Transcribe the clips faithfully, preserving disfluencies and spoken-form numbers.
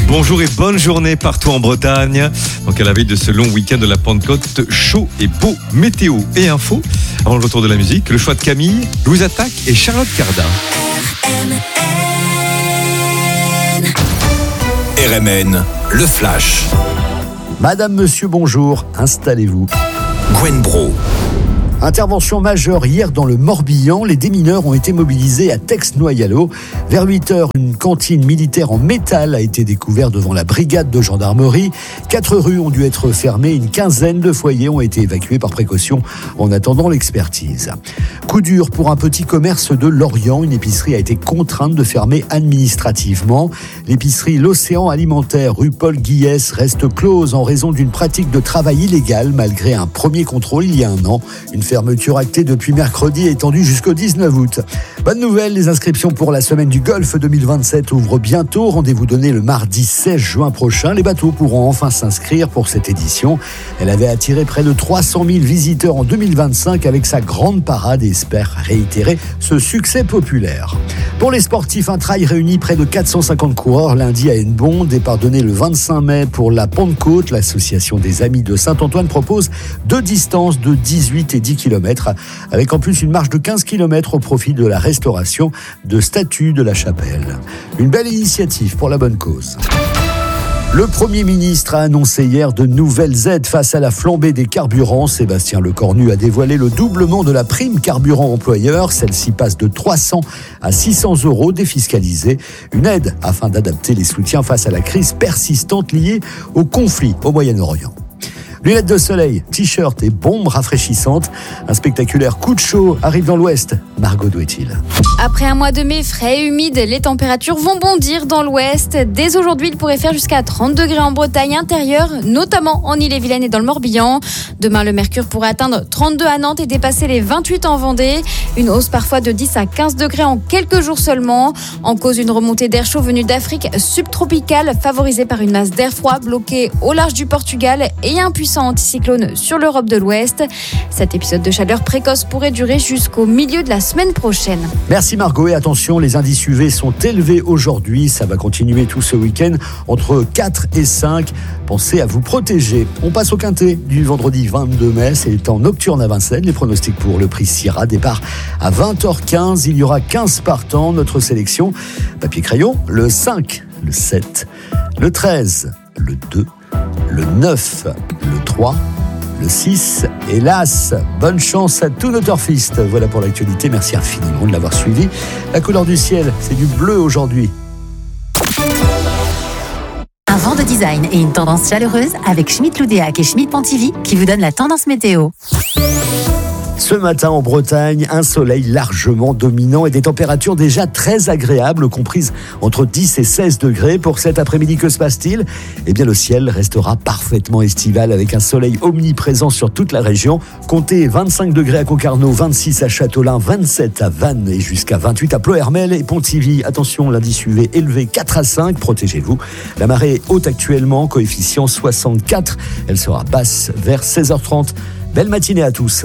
Bonjour et bonne journée partout en Bretagne. Donc à la veille de ce long week-end de la Pentecôte, chaud et beau, météo et info. Avant le retour de la musique, le choix de Camille, Louise Attaque et Charlotte Cardin. R M N, le flash. Madame, monsieur, bonjour, installez-vous. Gwen Bro. Intervention majeure hier dans le Morbihan. Les démineurs ont été mobilisés à Tex-Noyalo. Vers huit heures, une cantine militaire en métal a été découverte devant la brigade de gendarmerie. Quatre rues ont dû être fermées. Une quinzaine de foyers ont été évacués par précaution en attendant l'expertise. Coup dur pour un petit commerce de Lorient. Une épicerie a été contrainte de fermer administrativement. L'épicerie L'Océan Alimentaire, rue Paul Guillès, reste close en raison d'une pratique de travail illégal malgré un premier contrôle il y a un an. Une fermeture actée depuis mercredi et étendue jusqu'au dix-neuf août. Bonne nouvelle, les inscriptions pour la semaine du Golfe deux mille vingt-sept ouvrent bientôt. Rendez-vous donné le mardi seize juin prochain. Les bateaux pourront enfin s'inscrire pour cette édition. Elle avait attiré près de trois cent mille visiteurs en deux mille vingt-cinq avec sa grande parade et espère réitérer ce succès populaire. Pour les sportifs, un trail réunit près de quatre cent cinquante coureurs lundi à Hennebont. Départ donné le vingt-cinq mai pour la Pentecôte. L'association des Amis de Saint-Antoine propose deux distances de dix-huit et dix kilomètres, avec en plus une marche de quinze kilomètres au profit de la restauration de statues de la chapelle. Une belle initiative pour la bonne cause. Le Premier ministre a annoncé hier de nouvelles aides face à la flambée des carburants. Sébastien Lecornu a dévoilé le doublement de la prime carburant employeur. Celle-ci passe de trois cents à six cents euros défiscalisés. Une aide afin d'adapter les soutiens face à la crise persistante liée au conflit au Moyen-Orient. Lunettes de soleil, t-shirt et bombes rafraîchissantes. Un spectaculaire coup de chaud arrive dans l'ouest. Margot Douet-il. Après un mois de mai frais et humide, les températures vont bondir dans l'ouest. Dès aujourd'hui, il pourrait faire jusqu'à trente degrés en Bretagne intérieure, notamment en Ille-et-Vilaine et dans le Morbihan. Demain, le mercure pourrait atteindre trente-deux à Nantes et dépasser les vingt-huit en Vendée. Une hausse parfois de dix à quinze degrés en quelques jours seulement. En cause, une remontée d'air chaud venue d'Afrique subtropicale, favorisée par une masse d'air froid bloquée au large du Portugal et un puissant anticyclone sur l'Europe de l'Ouest. Cet épisode de chaleur précoce pourrait durer jusqu'au milieu de la semaine prochaine. Merci Margot, et attention, les indices U V sont élevés aujourd'hui. Ça va continuer tout ce week-end entre quatre et cinq. Pensez à vous protéger. On passe au quintet du vendredi vingt-deux mai. C'est le temps nocturne à Vincennes. Les pronostics pour le prix Syrah. Départ à vingt heures quinze. Il y aura quinze partants. Notre sélection, papier crayon, le cinq, le sept, le treize, le deux, le neuf, le trois, le six et l'As. Bonne chance à tous nos turfistes. Voilà pour l'actualité. Merci infiniment de l'avoir suivi. La couleur du ciel, c'est du bleu aujourd'hui. Un vent de design et une tendance chaleureuse avec Schmitt Loudéac et Schmitt Pontivy qui vous donnent la tendance météo. Ce matin en Bretagne, un soleil largement dominant et des températures déjà très agréables, comprises entre dix et seize degrés. Pour cet après-midi, que se passe-t-il ? Eh bien, le ciel restera parfaitement estival avec un soleil omniprésent sur toute la région. Comptez vingt-cinq degrés à Concarneau, vingt-six à Châteaulin, vingt-sept à Vannes et jusqu'à vingt-huit à Ploërmel et Pontivy. Attention, l'indice U V élevé quatre à cinq, protégez-vous. La marée est haute actuellement, coefficient soixante-quatre. Elle sera basse vers seize heures trente. Belle matinée à tous.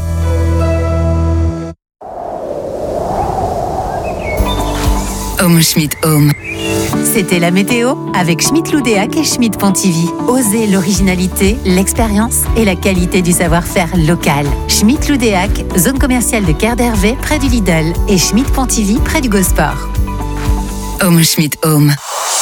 Home Schmitt Home. C'était la météo avec Schmitt Loudéac et Schmitt Pontivy. Osez l'originalité, l'expérience et la qualité du savoir-faire local. Schmitt Loudéac, zone commerciale de Quai d'Hervé près du Lidl et Schmitt Pontivy près du Gosport. Home Schmitt Home.